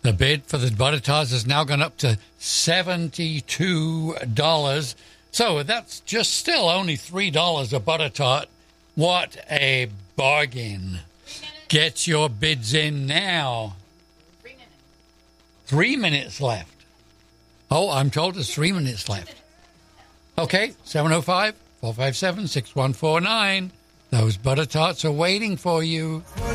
The bid for the butter tarts has now gone up to $72. So that's just still only $3 a butter tart. What a bargain. Get your bids in now. 3 minutes. 3 minutes left. Oh, I'm told there's 3 minutes left. Okay, 705-457-6149. Those butter tarts are waiting for you.